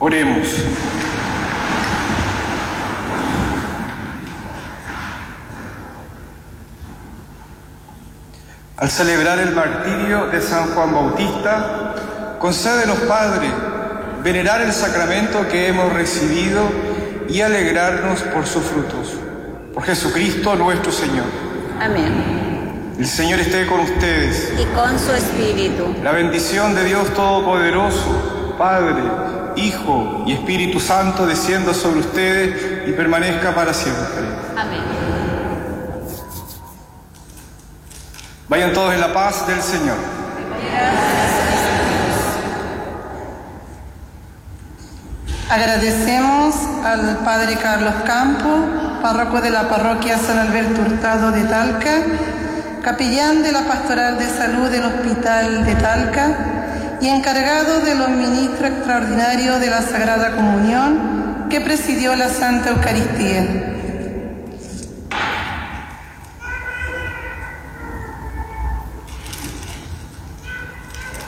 Oremos. Al celebrar el martirio de San Juan Bautista, concédenos, Padre, venerar el sacramento que hemos recibido y alegrarnos por sus frutos. Por Jesucristo nuestro Señor. Amén. El Señor esté con ustedes. Y con su espíritu. La bendición de Dios Todopoderoso, Padre, Hijo y Espíritu Santo, descienda sobre ustedes y permanezca para siempre. Amén. Vayan todos en la paz del Señor. Agradecemos al Padre Carlos Campo, párroco de la parroquia San Alberto Hurtado de Talca, capellán de la Pastoral de Salud del Hospital de Talca y encargado de los ministros extraordinarios de la Sagrada Comunión que presidió la Santa Eucaristía.